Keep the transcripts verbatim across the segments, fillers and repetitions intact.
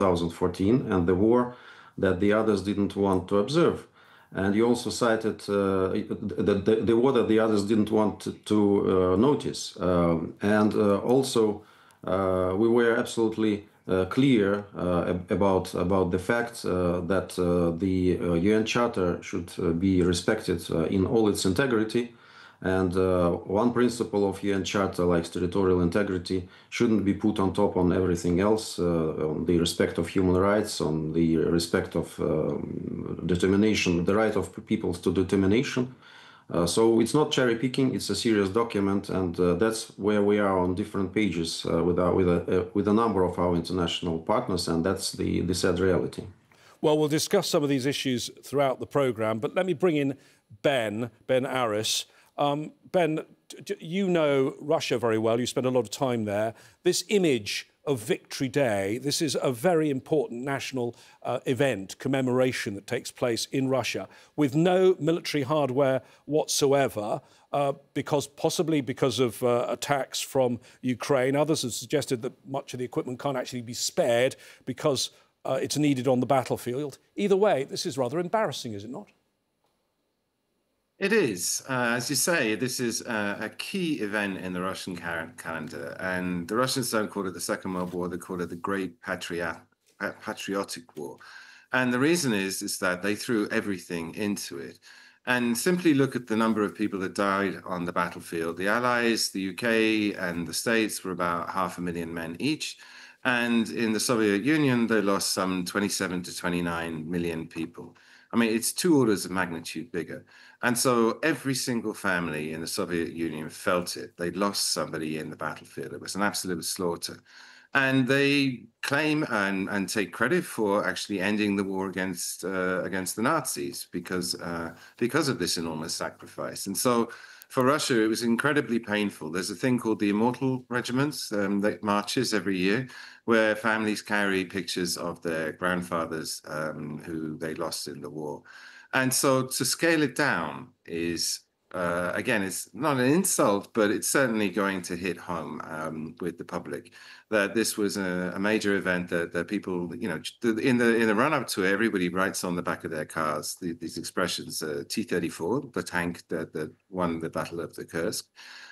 thousand fourteen and the war that the others didn't want to observe. And you also cited uh, the, the, the war that the others didn't want to, to uh, notice. Um, and uh, also, uh, we were absolutely uh, clear uh, about, about the fact uh, that uh, the uh, U N Charter should uh, be respected uh, in all its integrity. And uh, one principle of U N Charter, like territorial integrity, shouldn't be put on top on everything else, uh, on the respect of human rights, on the respect of um, determination, the right of peoples to determination. Uh, so it's not cherry picking; it's a serious document, and uh, that's where we are on different pages uh, with our, with a uh, with a number of our international partners, and that's the the sad reality. Well, we'll discuss some of these issues throughout the programme, but let me bring in Ben Ben Aris. Um, Ben, you know Russia very well. You spend a lot of time there. This image of Victory Day, this is a very important national uh, event, commemoration that takes place in Russia with no military hardware whatsoever, uh, because possibly because of uh, attacks from Ukraine. Others have suggested that much of the equipment can't actually be spared because uh, it's needed on the battlefield. Either way, this is rather embarrassing, is it not? It is. Uh, as you say, this is uh, a key event in the Russian cal calendar. And the Russians don't call it the Second World War, they call it the Great Patriot Patriotic War. And the reason is, is that they threw everything into it. And simply look at the number of people that died on the battlefield. The Allies, the U K and the States were about half a million men each. And in the Soviet Union, they lost some twenty-seven to twenty-nine million people. I mean, it's two orders of magnitude bigger. And so every single family in the Soviet Union felt it. They'd lost somebody in the battlefield. It was an absolute slaughter. And they claim and, and take credit for actually ending the war against uh, against the Nazis because, uh, because of this enormous sacrifice. And so for Russia, it was incredibly painful. There's a thing called the Immortal Regiments um, that marches every year, where families carry pictures of their grandfathers um, who they lost in the war. And so to scale it down is, uh, again, it's not an insult, but it's certainly going to hit home um, with the public that this was a, a major event that, that people, you know, in the in the run-up to it, everybody writes on the back of their cars the, these expressions, uh, T thirty-four, the tank that, that won the Battle of the Kursk,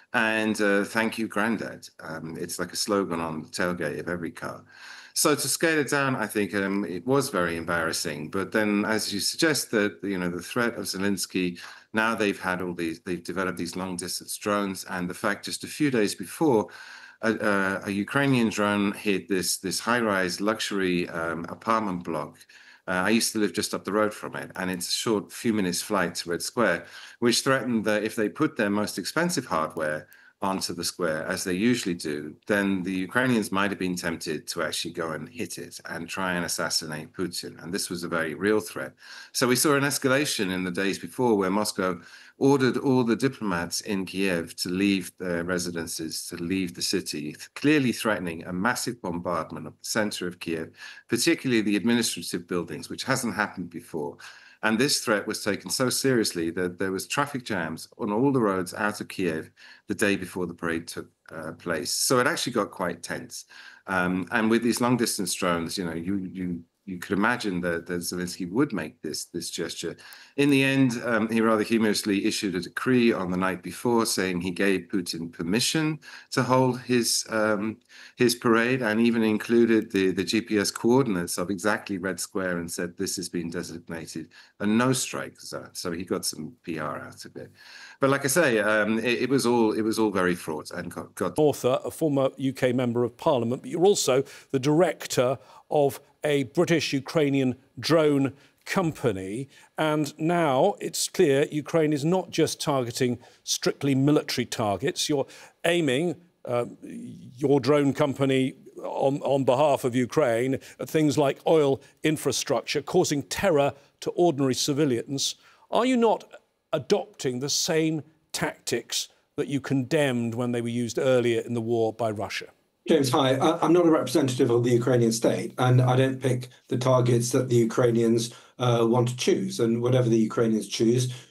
and uh, thank you, Grandad. Um, it's like a slogan on the tailgate of every car. So to scale it down, I think um, it was very embarrassing. But then, as you suggest, that you know the threat of Zelensky, now they've had all these, they've developed these long-distance drones, and the fact just a few days before, a, a, a Ukrainian drone hit this this high-rise luxury um, apartment block. Uh, I used to live just up the road from it, and it's a short few minutes flight to Red Square, which threatened that if they put their most expensive hardware onto the square, as they usually do, then the Ukrainians might have been tempted to actually go and hit it and try and assassinate Putin. And this was a very real threat. So we saw an escalation in the days before where Moscow ordered all the diplomats in Kiev to leave their residences, to leave the city, clearly threatening a massive bombardment of the center of Kiev, particularly the administrative buildings, which hasn't happened before. And this threat was taken so seriously that there was traffic jams on all the roads out of Kiev the day before the parade took uh, place. So it actually got quite tense. Um, and with these long-distance drones, you know, you you you could imagine that, that Zelensky would make this this gesture. In the end, um, he rather humorously issued a decree on the night before saying he gave Putin permission to hold his um, his parade, and even included the, the G P S coordinates of exactly Red Square and said this has been designated a no-strike zone. So he got some P R out of it. But like I say, um, it, it was all it was all very fraught and got, got. Author, a former U K member of Parliament, but you're also the director of a British-Ukrainian drone company. And now it's clear Ukraine is not just targeting strictly military targets. You're aiming uh, your drone company on, on behalf of Ukraine at things like oil infrastructure, causing terror to ordinary civilians. Are you not adopting the same tactics that you condemned when they were used earlier in the war by Russia? James, hi. I'm not a representative of the Ukrainian state, and I don't pick the targets that the Ukrainians uh, want to choose. And whatever the Ukrainians choose,